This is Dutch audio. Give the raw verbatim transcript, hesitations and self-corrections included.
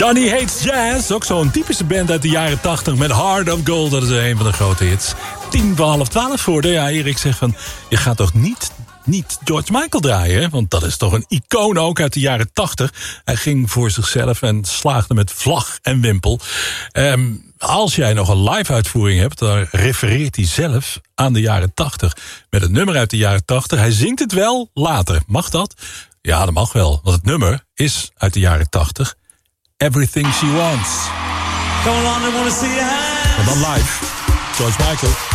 Johnny Hates Jazz, ook zo'n typische band uit de jaren tachtig met Heart of Gold. Dat is een van de grote hits. Tien voor half twaalf voor de. Ja, Erik zegt van, je gaat toch niet, niet George Michael draaien? Want dat is toch een icoon ook uit de jaren tachtig. Hij ging voor zichzelf en slaagde met vlag en wimpel. Um, als jij nog een live uitvoering hebt, dan refereert hij zelf aan de jaren tachtig. Met een nummer uit de jaren tachtig. Hij zingt het wel later. Mag dat? Ja, dat mag wel. Want het nummer is uit de jaren tachtig. Everything She Wants. Come along, I wanna see you. En dan live. George Michael.